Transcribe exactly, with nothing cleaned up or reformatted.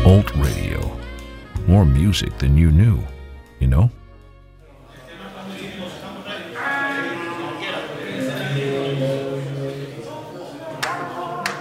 Alt Radio. More music than you knew, you know?